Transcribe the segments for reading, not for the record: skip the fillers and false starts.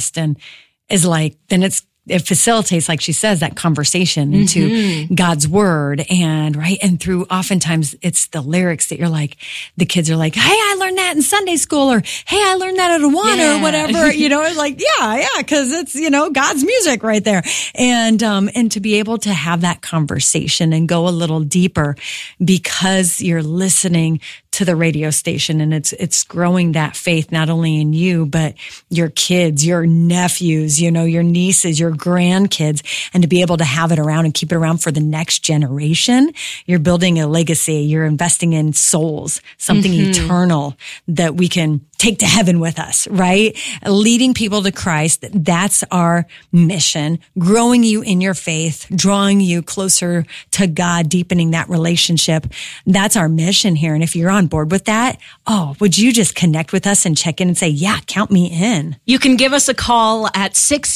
podcast and is like, then it facilitates, like she says, that conversation into God's word and through oftentimes it's the lyrics that you're like, the kids are like, hey, I learned that in Sunday school, or hey, I learned that at Awana or whatever, it's like, yeah, cause it's, God's music right there. And to be able to have that conversation and go a little deeper because you're listening to the radio station and it's growing that faith, not only in you, but your kids, your nephews, your nieces, your grandkids, and to be able to have it around and keep it around for the next generation. You're building a legacy. You're investing in souls, something eternal that we can take to heaven with us, right? Leading people to Christ. That's our mission. Growing you in your faith, drawing you closer to God, deepening that relationship. That's our mission here. And if you're on board with that, would you just connect with us and check in and say, yeah, count me in. You can give us a call at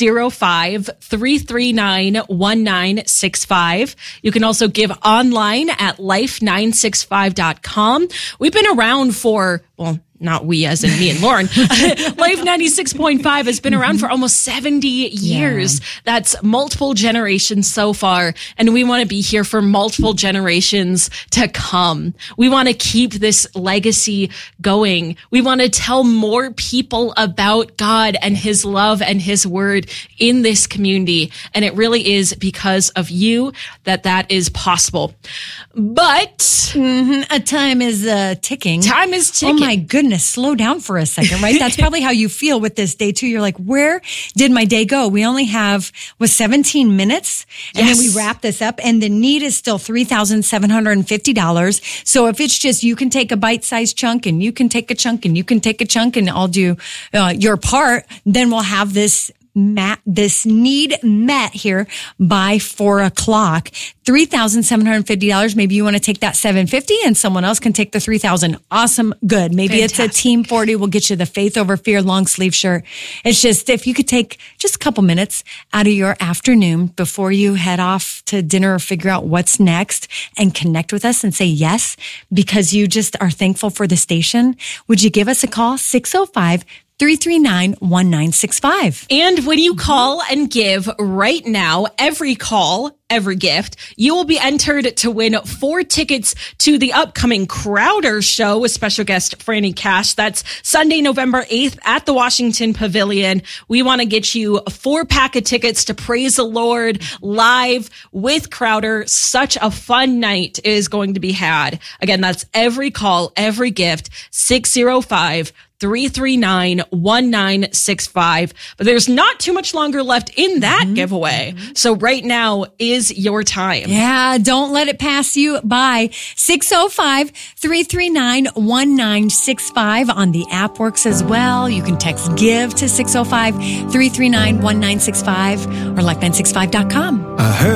605-339-1965. You can also give online at life965.com. We've been around for, not we as in me and Lauren. Life 96.5 has been around for almost 70 years. Yeah. That's multiple generations so far. And we want to be here for multiple generations to come. We want to keep this legacy going. We want to tell more people about God and his love and his word in this community. And it really is because of you that is possible. But a time is ticking. Time is ticking. Oh my goodness. Slow down for a second, right? That's probably how you feel with this day too. You're like, where did my day go? We only have 17 minutes and then we wrap this up and the need is still $3,750. So if it's just, you can take a bite-sized chunk and you can take a chunk and you can take a chunk and I'll do your part, then we'll have this need met here by 4:00. $3,750. Maybe you want to take that $750 and someone else can take the $3,000. Awesome. Good. Maybe Fantastic. It's a Team 40. We'll get you the Faith Over Fear long sleeve shirt. It's just, if you could take just a couple minutes out of your afternoon before you head off to dinner or figure out what's next and connect with us and say yes, because you just are thankful for the station. Would you give us a call? 605-339-1965. And when you call and give right now, every call, every gift, you will be entered to win 4 tickets to the upcoming Crowder Show with special guest Franny Cash. That's Sunday, November 8th at the Washington Pavilion. We want to get you a 4-pack of tickets to praise the Lord live with Crowder. Such a fun night is going to be had. Again, that's every call, every gift, 605-339-1965. But there's not too much longer left in that giveaway. So right now is your time. Yeah, don't let it pass you by. 605-339-1965 on the app works as well. You can text GIVE to 605-339-1965 or life965.com.